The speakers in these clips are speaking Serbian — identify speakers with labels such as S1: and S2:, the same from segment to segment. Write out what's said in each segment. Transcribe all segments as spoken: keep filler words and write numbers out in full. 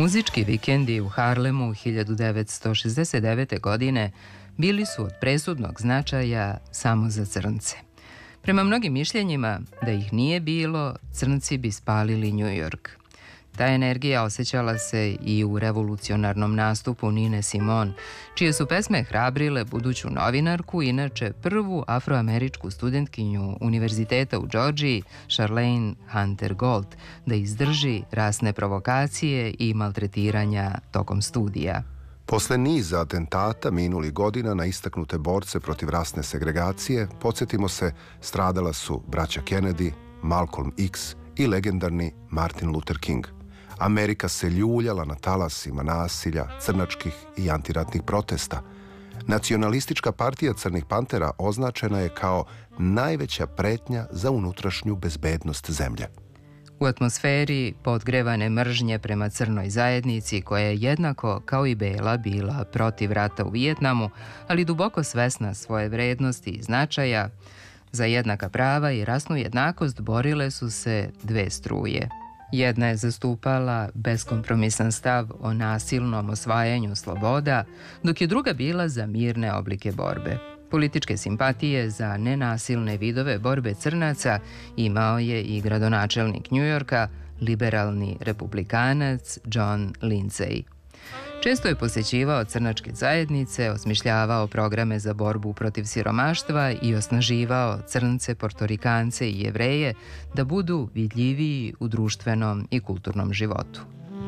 S1: Muzički vikendi u Harlemu hiljadu devetsto šezdeset devete. godine bili su od presudnog značaja samo za crnce. Prema mnogim mišljenjima, da ih nije bilo, crnci bi spalili New York. Ta energija osjećala se i u revolucionarnom nastupu Nine Simone, čije su pesme hrabrile buduću novinarku, inače prvu afroameričku studentkinju Univerziteta u Džordžiji, Charlayne Hunter Gold, da izdrži rasne provokacije i maltretiranja tokom studija.
S2: Posle niza atentata minulih godina na istaknute borce protiv rasne segregacije, podsjetimo se, stradala su braća Kennedy, Malcolm X i legendarni Martin Luther King. Amerika se ljuljala na talasima nasilja, crnačkih i antiratnih protesta. Nacionalistička partija Crnih pantera označena je kao najveća pretnja za unutrašnju bezbednost zemlje.
S1: U atmosferi podgrevane mržnje prema crnoj zajednici, koja je jednako kao i bela bila protiv rata u Vijetnamu, ali duboko svesna svoje vrednosti i značaja, za jednaka prava i rasnu jednakost borile su se dve struje. Jedna je zastupala beskompromisan stav o nasilnom osvajanju sloboda, dok je druga bila za mirne oblike borbe. Političke simpatije za nenasilne vidove borbe crnaca imao je i gradonačelnik Njujorka, liberalni republikanac John Lindsay. Često je posećivao crnačke zajednice, osmišljavao programe za borbu protiv siromaštva i osnaživao crnce, portorikance i Jevreje da budu vidljiviji u društvenom i kulturnom životu.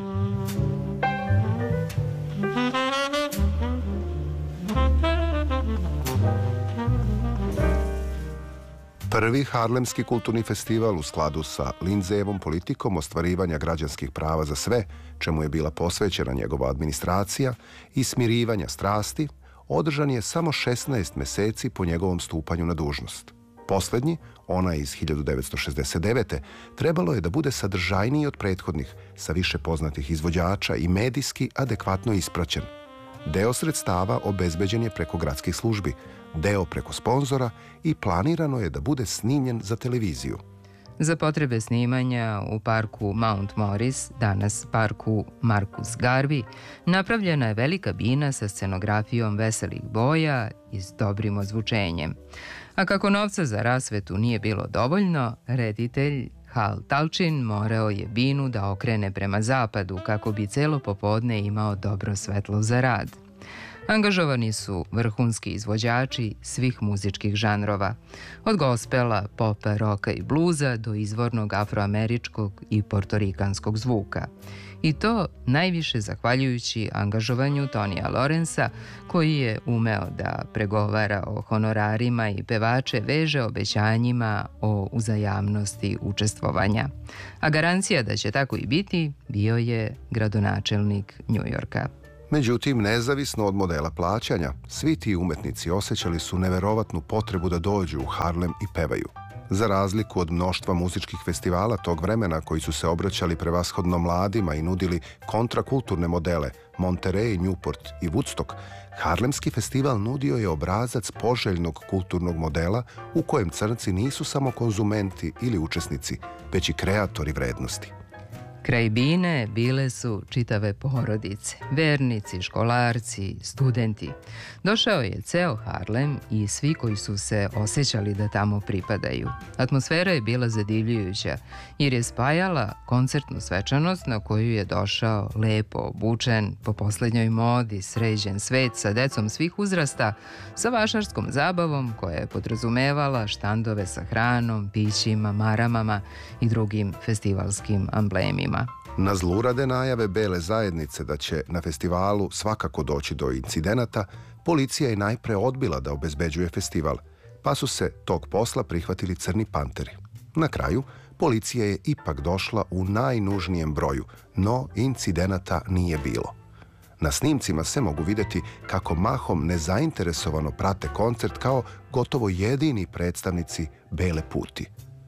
S2: Prvi harlemski kulturni festival u skladu sa Lindsayevom politikom ostvarivanja građanskih prava za sve, čemu je bila posvećena njegova administracija, i smirivanja strasti, održan je samo šesnaest meseci po njegovom stupanju na dužnost. Poslednji, onaj iz hiljadu devetsto šezdeset devete. trebalo je da bude sadržajniji od prethodnih, sa više poznatih izvođača i medijski adekvatno ispraćen. Deo sredstava obezbeđen je preko gradskih službi, deo preko sponzora i planirano je da bude snimljen za televiziju.
S1: Za potrebe snimanja u parku Mount Morris, danas parku Marcus Garvey, napravljena je velika bina sa scenografijom veselih boja i s dobrim ozvučenjem. A kako novca za rasvetu nije bilo dovoljno, reditelj Hal Talchin morao je binu da okrene prema zapadu kako bi celo popodne imao dobro svetlo za rad. Angažovani su vrhunski izvođači svih muzičkih žanrova, od gospela, popa, roka i bluza do izvornog afroameričkog i portorikanskog zvuka. I to najviše zahvaljujući angažovanju Tonija Lorenza, koji je umeo da pregovara o honorarima i pevače veže obećanjima o uzajamnosti učestvovanja. A garancija da će tako i biti bio je gradonačelnik Njujorka.
S2: Međutim, nezavisno od modela plaćanja, svi ti umetnici osjećali su neverovatnu potrebu da dođu u Harlem i pevaju. Za razliku od mnoštva muzičkih festivala tog vremena koji su se obraćali prevashodno mladima i nudili kontrakulturne modele Monterey, Newport i Woodstock, Harlemski festival nudio je obrazac poželjnog kulturnog modela u kojem crnci nisu samo konzumenti ili učesnici, već i kreatori vrednosti.
S1: Kraj bine bile su čitave porodice, vernici, školarci, studenti. Došao je ceo Harlem i svi koji su se osjećali da tamo pripadaju. Atmosfera je bila zadivljujuća jer je spajala koncertnu svečanost na koju je došao lepo obučen, po poslednjoj modi, sređen svet sa decom svih uzrasta, sa vašarskom zabavom koja je podrazumevala štandove sa hranom, pićima, maramama i drugim festivalskim amblemima.
S2: Na zlurade najave bele zajednice da će na festivalu svakako doći do incidenata, policija je najpre odbila da obezbeđuje festival, pa su se tog posla prihvatili Crni panteri. Na kraju, policija je ipak došla u najnužnijem broju, no incidenata nije bilo. Na snimcima se mogu videti kako mahom nezainteresovano prate koncert kao gotovo jedini predstavnici bele puti.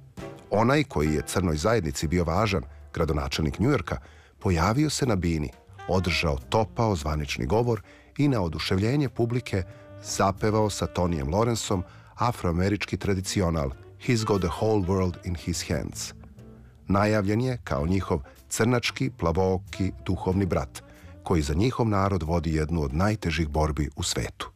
S2: Onaj koji je crnoj zajednici bio važan, gradonačelnik Njujorka, pojavio se na bini, održao topao zvanični govor i na oduševljenje publike zapevao sa Tonijem Lorenzom afroamerički tradicional He's got the whole world in his hands. Najavljen je kao njihov crnački, plavooki, duhovni brat, koji za njihov narod vodi jednu od najtežih borbi u svetu.